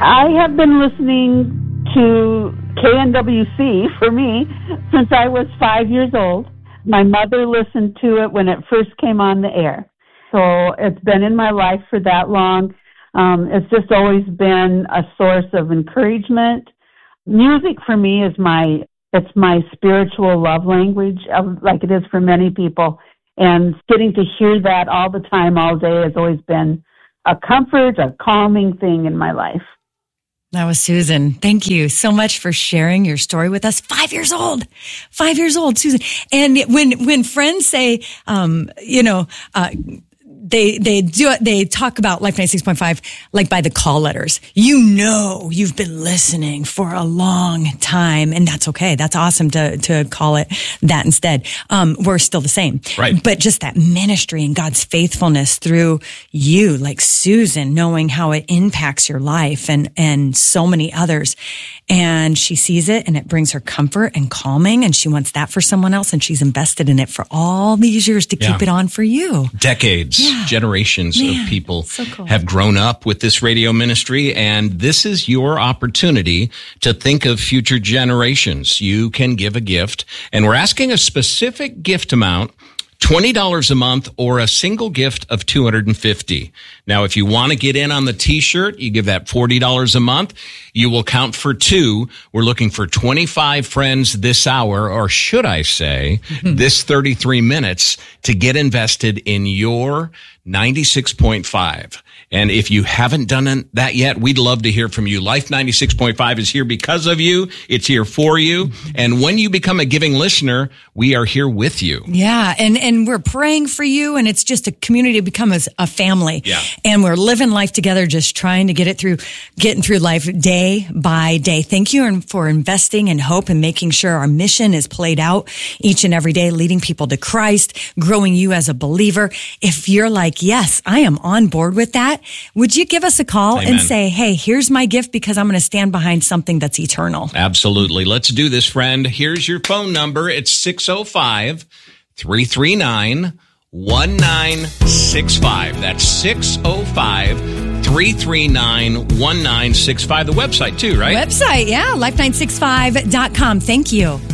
I have been listening to KNWC, for me, since I was 5 years old. My mother listened to it when it first came on the air. So it's been in my life for that long. It's just always been a source of encouragement. Music for me is my spiritual love language, like it is for many people. And getting to hear that all the time, all day, has always been a comfort, a calming thing in my life. That was Susan. Thank you so much for sharing your story with us. 5 years old, Susan. And when friends say, they talk about Life 96.5 like by the call letters. You've been listening for a long time, and that's okay. That's awesome to call it that instead. We're still the same. Right. But just that ministry and God's faithfulness through you, like Susan, knowing how it impacts your life and so many others. And she sees it and it brings her comfort and calming, and she wants that for someone else, and she's invested in it for all these years to keep it on for you. Decades. Yeah. Generations of people have grown up with this radio ministry, and this is your opportunity to think of future generations. You can give a gift, and we're asking a specific gift amount, $20 a month, or a single gift of $250. Now, if you want to get in on the t-shirt, you give that $40 a month. You will count for two. We're looking for 25 friends this hour, or should I say, this 33 minutes, to get invested in your 96.5. And if you haven't done that yet, we'd love to hear from you. Life 96.5 is here because of you. It's here for you. And when you become a giving listener, we are here with you. Yeah. And we're praying for you. And it's just a community to become a family. Yeah. And we're living life together, just trying to getting through life day by day. Thank you for investing in hope and making sure our mission is played out each and every day, leading people to Christ, growing you as a believer. If you're like, yes, I am on board with that, would you give us a call and say, hey, here's my gift because I'm going to stand behind something that's eternal? Absolutely. Let's do this, friend. Here's your phone number. It's 605-339-1965. That's 605-339-1965. The website too, right? Website, yeah, life965.com. Thank you.